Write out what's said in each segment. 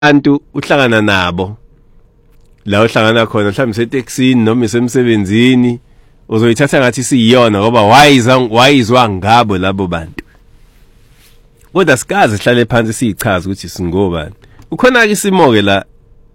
abantu uhlangana nabo la uhlangana khona mhlawumbe seteksini noma esemsebenzini uzoyithatha ngathi siyiyona ngoba wayizwa ngabo labo bantu. Kodwa sikaze sihlale phansi siyichaza ukuthi singobani. Ukhona ke isimo ke la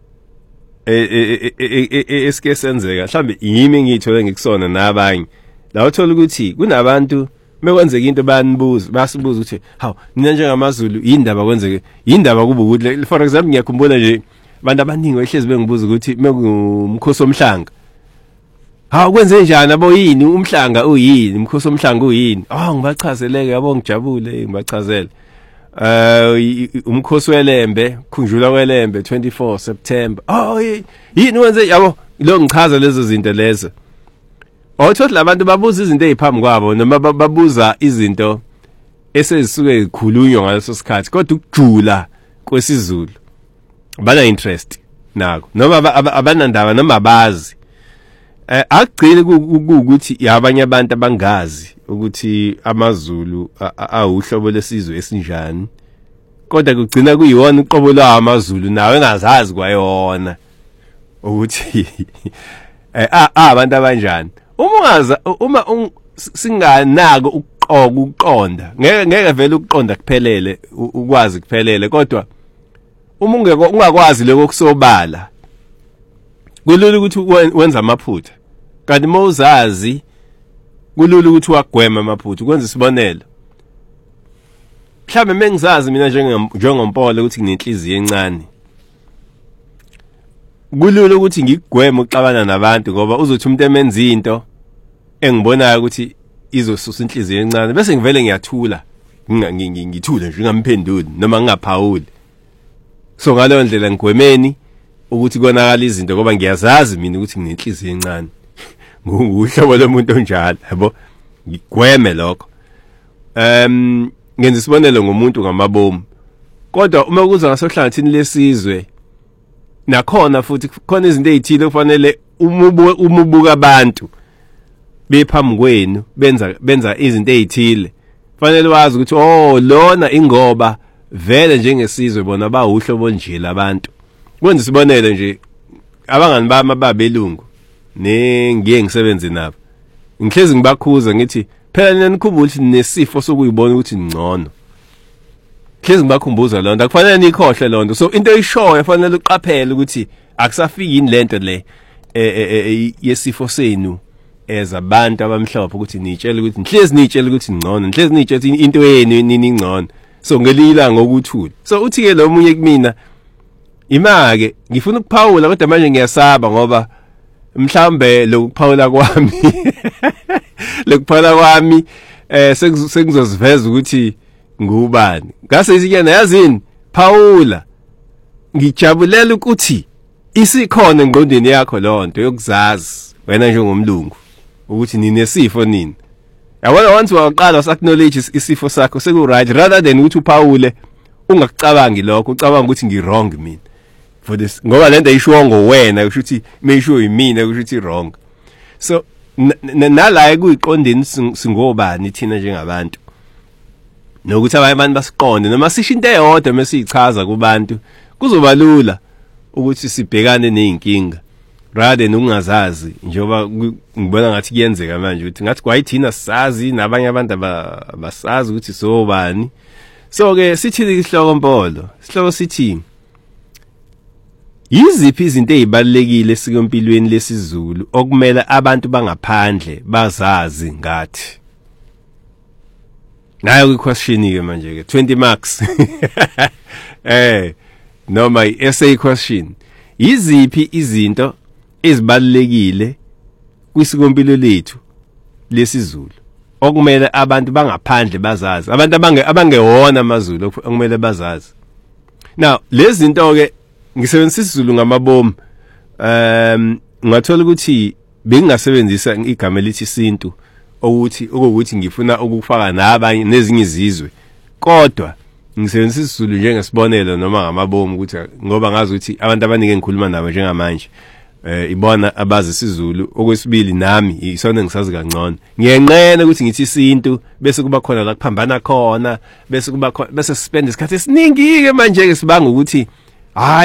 esike senzeka mhlawumbe yimi ngiyithole ngikusona nabanye. La uthola ukuthi kunabantu mekwenzeka into basibuza ukuthi hawu nina njengamaZulu indaba kwenzeke indaba kuba ukuthi for example ngiyakhumbula nje abantu abaningi ehlezi bengibuza ukuthi mekungumkhosi omhlanga hawu kwenze njani abo yini umhlanga uyini umkhosi omhlanga uyini ngibachazeleke yabo ngijabule ngibachazele umkhosi welembe khunjula welembe 24 September yini wenze yabo lo ngichaza lezo zinto lezo. Awuthothi labantu babuza izinto eziphambi kwabo noma babuza izinto esezisuke zikhulunywa ngaleso sikhathi kodwa ukujula kwesiZulu bana interest nako noma abanandaba noma abazi akugcile ukuthi abanye abantu abangazi ukuthi amaZulu awuhlobo lesizwe esinjani kodwa kugcina kuyiwona uqobo lawo amaZulu nawe engazazi kwayona ukuthi abantu abanjani. Uma singanako ukuqonda ngeke vele ukuqonda kuphelele ukwazi kuphelele kodwa uma ungakwazi lokho kusobala kulula ukuthi wenza amaphutha kanti mawuzazi kulula ukuthi wagwema amaphutha. Ukwenza isibonelo mhlawumbe mengizazi mina njengompolo ukuthi nginenhliziyo encane kulula ukuthi ngigweme ukuxabana nabantu ngoba uzothi umuntu emenza into engibonayo ukuthi izosusa inhliziyo encane bese ngivele ngiyathula ngithule nje ngingamphenduli noma ngingaphawuli. So ngaleyo ndlela ngigwemeni ukuthi konakala izinto ngoba ngiyazazi mina ukuthi nginenhliziyo encane nguhlobo lomuntu onjalo yabo ngigweme lokho. Ngenza isibonelo ngomuntu ngamabomu kodwa uma kuza ngasohlangathini lesizwe nakhona futhi khona izinto ezithile kufanele umubuka abantu bephambi kwenu benza izinto ezithile kufanele wazi ukuthi lona ingoba vele njengesizwe bona bawuhlobo nje labantu. Kwenza isibonelo nje abangani bami ababelungu ngiye ngisebenze nabo ngihlezi ngibakhuza ngithi phela nina nikhumbula ukuthi nesifo sokuyibona ukuthi ngcono hlezi ngibakhumbuza lonto akufanele nikhohle lonto. So into eyishoyo kufanele uqaphele ukuthi akusafiki yini lento le yesifo senu ezabantu abamhlophe ukuthi nitshele ukuthi nihlezi nitshele ukuthi ngcono nihlezi nitshele into yenu nini ngcono. So ngelila ngokuthula. So uthi ke lo munye kumina imake ngifuna ukuphawula kodwa manje ngiyasaba ngoba mhlambe lokuphawula kwami sengizoziveza ukuthi ngubani ngase isikena yazini phawula ngijabulela ukuthi isikhona engqondweni yakho lonto yokuzazi wena njengomlungu ukuthi ninesifo nini yabona once waqala usacknowledge isifo sakho seku right rather than ukuthi uphawule ungakucabangi lokho ucabanga ukuthi ngirong mina for this ngoba lento ayishongo wena kusho ukuthi mayisho yimina kusho ukuthi wrong. So nala kuyiqondeni singobani thina njengabantu nokuthi abanye abantu basiqonde noma sisho into eyodwa mesiyichaza kubantu kuzoba lula ukuthi sibhekane nezinkinga rather than ukungazazi njengoba ngibona ngathi kuyenzeka manje ukuthi ngathi kwayithina sazi nabanye abantu abasazi ukuthi sobani. So ke sithi isihloko mpolo isihloko sithi yiziphi izinto ezibalekile esikompilweni lesiZulu okumele abantu bangaphandle bazazi ngathi. Nayo iquestion ke manje ke 20 marks noma i-essay question. Yiziphi izinto ezibalekile kwisikompilo lethu lesiZulu okumele abantu bangaphandle bazazi abantu abangewona amaZulu okumele bazazi. Now lezi zinto ke ngisebenzisa isiZulu ngamabomu ngathola ukuthi bengingasebenzisa igama elithi isintu ukuthi ngifuna ukufaka nabanye nezinye izizwe kodwa ngisebenzisa isiZulu njengesibonelo noma ngamabomu ukuthi ngoba ngazi ukuthi abantu abaningi engikhuluma nabo njengamanje ibona abazi isiZulu. Okwesibili nami isona ngisazi kangcono ngiyenqena ukuthi ngithi isintu bese kuba khona la kuphambana khona bese kuba khona bese suspend isikhathi esiningi ke manje ke sibanga ukuthi hayi